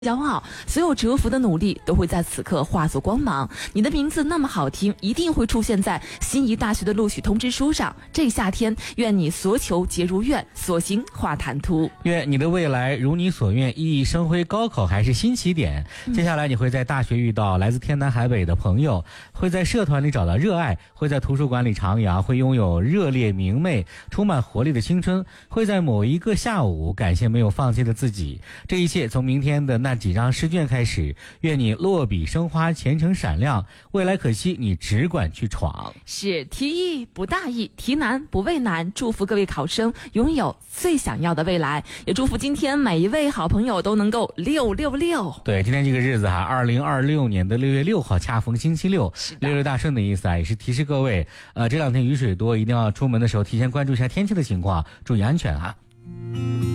骄傲，所有蛰伏的努力都会在此刻化作光芒。你的名字那么好听，一定会出现在心仪大学的录取通知书上。这个夏天，愿你所求皆如愿，所行化坦途。 愿你的未来如你所愿，熠熠生辉。高考还是新起点，接下来你会在大学遇到来自天南海北的朋友，会在社团里找到热爱，会在图书馆里徜徉，会拥有热烈明媚、充满活力的青春，会在某一个下午感谢没有放弃的自己。这一切从明天的那几张试卷开始，愿你落笔生花，前程闪亮，未来可期，你只管去闯。 是题易不大意，题难不畏难。祝福各位考生拥有最想要的未来，也祝福今天每一位好朋友都能够666。 对，今天这个日子2026年的6月6号恰逢星期六，6六大顺的意思也是提示各位，这两天雨水多，一定要出门的时候提前关注一下天气的情况，注意安全啊。